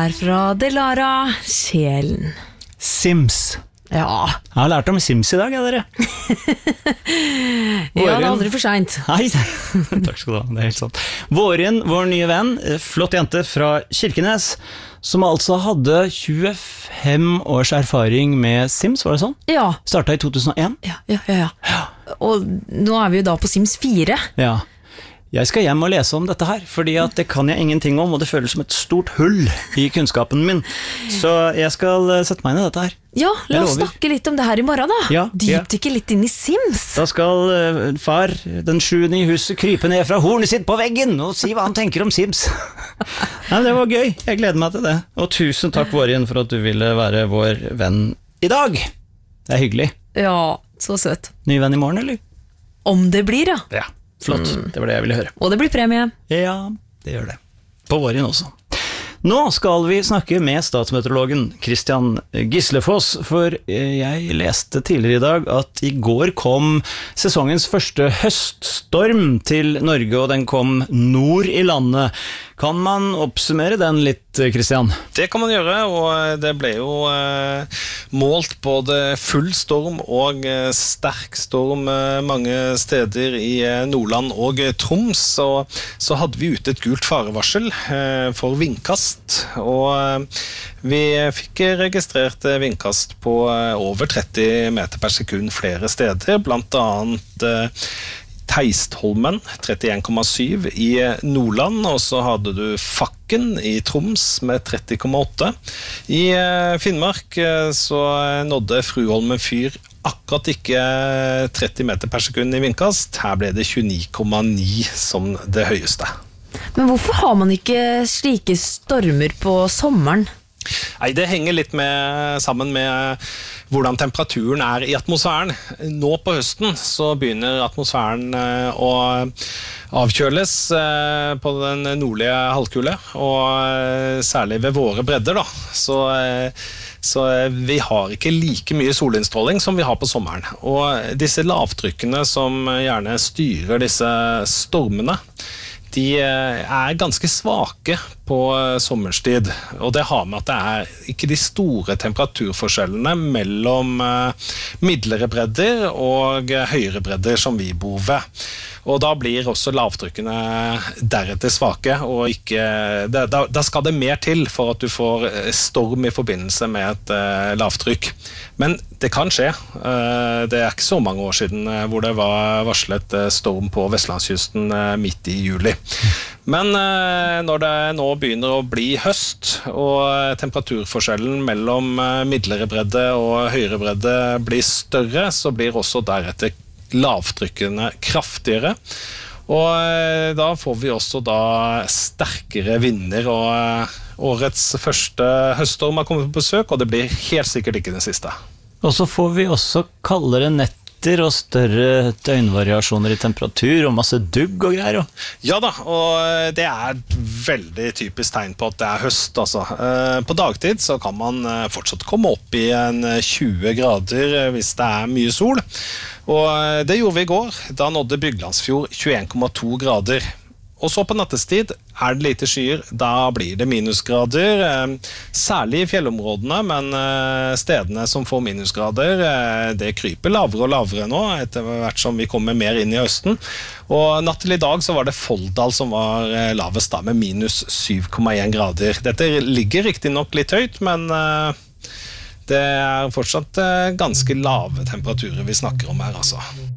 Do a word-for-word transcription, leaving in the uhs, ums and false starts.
her fra Delara, sjelen. Sims. Ja. Jeg har lært om Sims i dag, ja, dere. Ja, det er aldri for sent. Nei, takk skal du ha, det er helt sant. Vårin, vår nye venn, flott jente fra Kirkenes, som altså hadde tjuefem års erfaring med Sims, var det sånn? Ja. Startet i to tusen og en. Ja, ja, ja, ja. Og nå er vi jo da på Sims fire. Ja. Jeg skal hjem og lese om dette her, fordi at det kan jeg ingenting om, og det føles som et stort hull i kunnskapen min. Så jeg skal sette meg inn i dette her. Ja, la oss snakke litt om det her i morgen da. Ja, Dypdykke litt inn i Sims. Da skal uh, far, den sjuende i huset, krype ned fra hornet sitt på veggen og si hva han tenker om Sims. Nei, det var gøy, jeg gleder meg til det. Og tusen takk, Vårin, for at du ville være vår venn i dag. Det er hyggelig. Ja, så søt. Ny venn i morgen, eller? Om det blir, ja. Ja. Flott, mm. Det var det jeg ville høre. Og det blir premie. Ja, det gjør det. På Vårin også. Nå skal vi snakke med statsmeteorologen Christian Gislefoss, for jeg leste tidligere i dag at i går kom sesongens første høststorm til Norge, og den kom nord i landet. Kan man oppsummere den litt, Christian? Det kan man gjøre, og det ble jo eh, målt både full storm og eh, sterk storm eh, mange steder i eh, Nordland og eh, Troms, og så hadde vi ute et gult farevarsel eh, for vindkast, og eh, vi fikk registrert eh, vindkast på eh, over tretti meter per sekund flere steder, blant annet eh, Teistholmen, trettien komma syv i Nordland, og så hadde du Fakken i Troms med tretti komma åtte. I Finnmark så nådde Fruholmen fyr akkurat ikke tretti meter per sekund i vindkast. Her ble det tjueni komma ni som det høyeste. Men hvorfor har man ikke slike stormer på sommeren? Nei, det henger litt med, sammen med hvordan temperaturen er i atmosfæren. Nå på høsten så begynner atmosfæren å avkjøles på den nordlige halvkule, og særlig ved våre bredder da. Så, så vi har ikke like mye solinnstråling som vi har på sommeren. Og disse lavtrykkene som gjerne styrer disse stormene, de er ganske svake på sommerstid, og det har med at det er ikke de store temperaturforskjellene mellom midlere bredder og høyere bredder som vi bor ved. Og da blir også lavtrykkene deretter svake, og ikke, da, da skal det mer til for at du får storm i forbindelse med et uh, lavtrykk. Men det kan skje. Uh, det er ikke så mange år siden uh, hvor det var varslet uh, storm på Vestlandskysten uh, midt i juli. Men uh, når det nå begynner å bli høst, og temperaturforskjellen mellom uh, midlere bredde og høyere bredde blir større, så blir også deretter lavtrykkene kraftigere, og da får vi også da sterkere vinder, og årets første høststorm har kommet på besøk, og det blir helt sikkert ikke den siste. Og så får vi også kaldere netter og større døgnvariasjoner i temperatur og masse dugg og greier. Ja da, og det er et veldig typisk tegn på at det er høst, altså. På dagtid så kan man fortsatt komme opp i en tjue grader hvis det er mye sol, og det gjorde vi i går. Da nådde Byglandsfjord tjueen komma to grader. Og så på nattestid er det lite skyer, da blir det minusgrader, særlig i fjellområdene, men stedene som får minusgrader, det kryper lavere og lavere nå, etter hvert som vi kommer mer inn i høsten. Og natt til i dag så var det Folldal som var lavest da, med minus syv komma en grader. Dette ligger riktig nok litt høyt, men det er fortsatt ganske lave temperaturer vi snakker om her, altså.